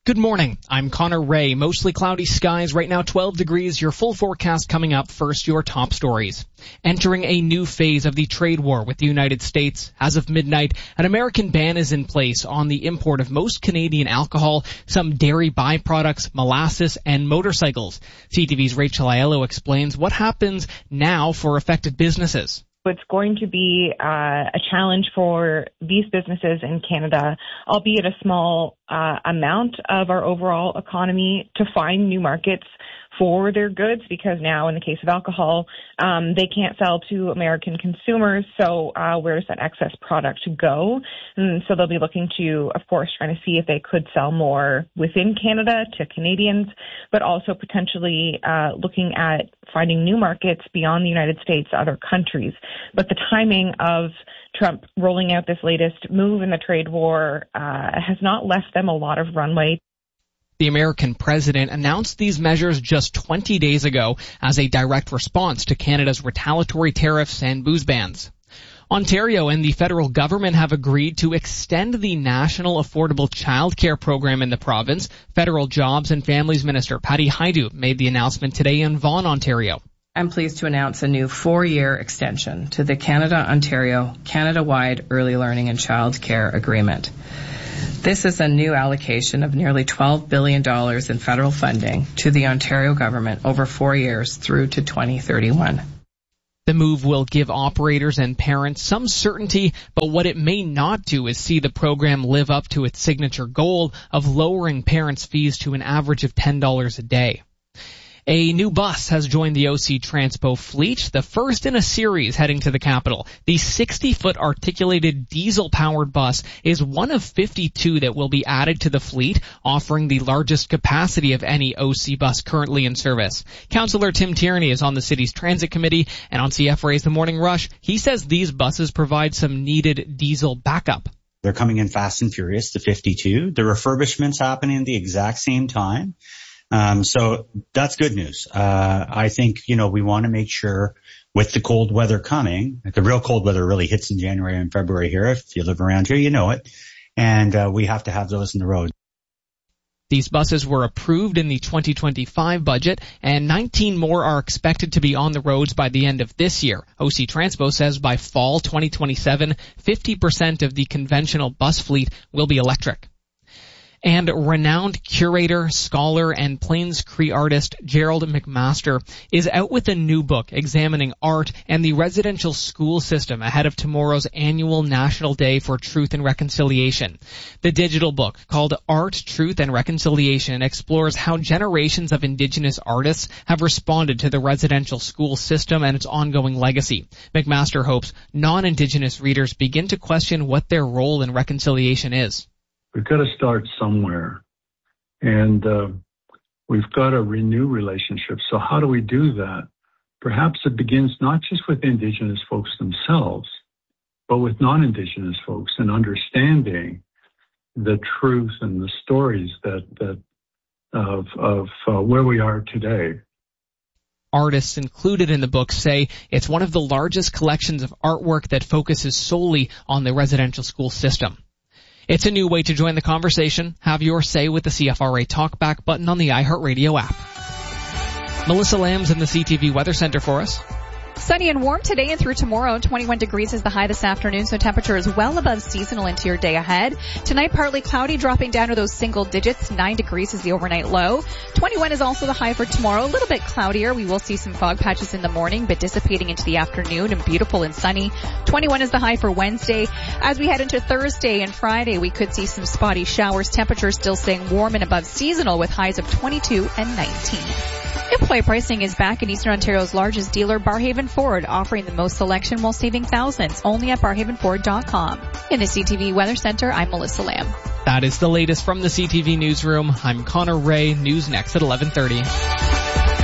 Good morning. I'm Connor Ray. Mostly cloudy skies. Right now 12 degrees. Your full forecast coming up. First, your top stories. Entering a new phase of the trade war with the United States. As of midnight, an American ban is in place on the import of most Canadian alcohol, some dairy byproducts, molasses, and motorcycles. CTV's Rachel Aiello explains what happens now for affected businesses. It's going to be a challenge for these businesses in Canada, albeit a small amount of our overall economy, to find new markets for their goods, because now in the case of alcohol, they can't sell to American consumers. So where does that excess product go? And so they'll be looking to, of course, trying to see if they could sell more within Canada to Canadians, but also potentially looking at finding new markets beyond the United States, other countries. But the timing of Trump rolling out this latest move in the trade war has not left them a lot of runway. The American president announced these measures just 20 days ago as a direct response to Canada's retaliatory tariffs and booze bans. Ontario and the federal government have agreed to extend the National Affordable Childcare Program in the province. Federal Jobs and Families Minister Patty Hajdu made the announcement today in Vaughan, Ontario. I'm pleased to announce a new 4-year extension to the Canada-Ontario Canada-wide Early Learning and Childcare Agreement. This is a new allocation of nearly $12 billion in federal funding to the Ontario government over 4 years through to 2031. The move will give operators and parents some certainty, but what it may not do is see the program live up to its signature goal of lowering parents' fees to an average of $10 a day. A new bus has joined the OC Transpo fleet, the first in a series heading to the capital. The 60-foot articulated diesel-powered bus is one of 52 that will be added to the fleet, offering the largest capacity of any OC bus currently in service. Councillor Tim Tierney is on the city's transit committee, and on CFRA's The Morning Rush, he says these buses provide some needed diesel backup. They're coming in fast and furious, the 52. The refurbishment's happening at the exact same time. So that's good news. I think, we want to make sure with the cold weather coming, the real cold weather really hits in January and February here. If you live around here, you know it. And we have to have those in the road. These buses were approved in the 2025 budget, and 19 more are expected to be on the roads by the end of this year. OC Transpo says by fall 2027, 50% of the conventional bus fleet will be electric. And renowned curator, scholar, and Plains Cree artist Gerald McMaster is out with a new book examining art and the residential school system ahead of tomorrow's annual National Day for Truth and Reconciliation. The digital book, called Art, Truth, and Reconciliation, explores how generations of Indigenous artists have responded to the residential school system and its ongoing legacy. McMaster hopes non-Indigenous readers begin to question what their role in reconciliation is. We've got to start somewhere, and we've got to renew relationships. So how do we do that? Perhaps it begins not just with Indigenous folks themselves, but with non-Indigenous folks, and understanding the truth and the stories of where we are today. Artists included in the book say it's one of the largest collections of artwork that focuses solely on the residential school system. It's a new way to join the conversation. Have your say with the CFRA Talkback button on the iHeartRadio app. Melissa Lamb's in the CTV Weather Center for us. Sunny and warm today and through tomorrow. 21 degrees is the high this afternoon, so temperature is well above seasonal into your day ahead. Tonight, partly cloudy, dropping down to those single digits. 9 degrees is the overnight low. 21 is also the high for tomorrow. A little bit cloudier. We will see some fog patches in the morning, but dissipating into the afternoon and beautiful and sunny. 21 is the high for Wednesday. As we head into Thursday and Friday, we could see some spotty showers. Temperatures still staying warm and above seasonal with highs of 22 and 19. Employee pricing is back in Eastern Ontario's largest dealer, Barrhaven Ford, offering the most selection while saving thousands, only at barrhavenford.com. In the CTV Weather Center, I'm Melissa Lamb. That is the latest from the CTV Newsroom. I'm Connor Ray. News next at 11:30.